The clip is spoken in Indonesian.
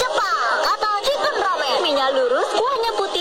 Jepang atau chicken ramen. Minyak lurus, kuahnya putih.